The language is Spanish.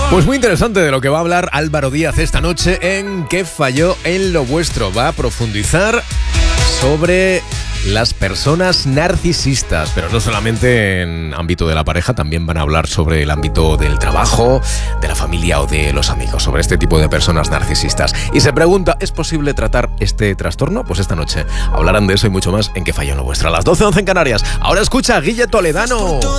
Pues muy interesante de lo que va a hablar Álvaro Díaz esta noche en ¿Qué falló en lo vuestro? Va a profundizar sobre las personas narcisistas, pero no solamente en ámbito de la pareja, también van a hablar sobre el ámbito del trabajo, de la familia o de los amigos, sobre este tipo de personas narcisistas. Y se pregunta, ¿es posible tratar este trastorno? Pues esta noche hablarán de eso y mucho más en ¿Qué falló en lo vuestro? A las 12:11 en Canarias. Ahora escucha a Guille Toledano.